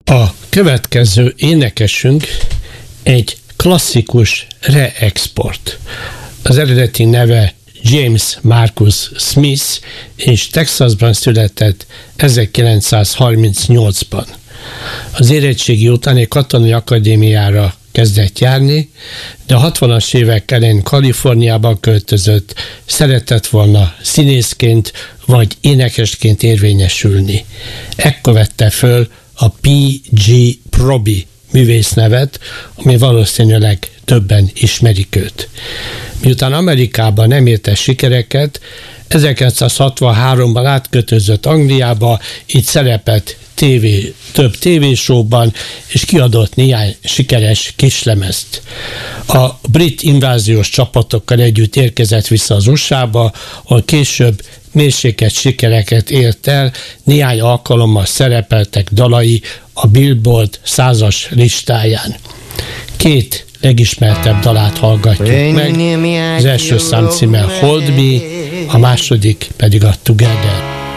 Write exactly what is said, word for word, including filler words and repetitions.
A következő énekesünk egy klasszikus re-export. Az eredeti neve James Marcus Smith, és Texasban született ezerkilencszázharmincnyolcban. Az érettségi után egy katonai akadémiára kezdett járni, de a hatvanas évek elején Kaliforniába költözött, szeretett volna színészként vagy énekesként érvényesülni. Ekkor vette föl a pé gé Proby művésznevet, ami valószínűleg többen ismerik őt. Miután Amerikában nem érte sikereket, ezerkilencszázhatvanháromban átköltözött Angliába, így szerepelt TV, több tévésóban, és kiadott néhány sikeres kislemezt. A brit inváziós csapatokkal együtt érkezett vissza az u es á-ba, ahol később mérsékelt sikereket ért el, néhány alkalommal szerepeltek dalai a Billboard százas listáján. Két legismertebb dalát hallgatjuk meg, az első szám címe Hold Me, a második pedig a Together.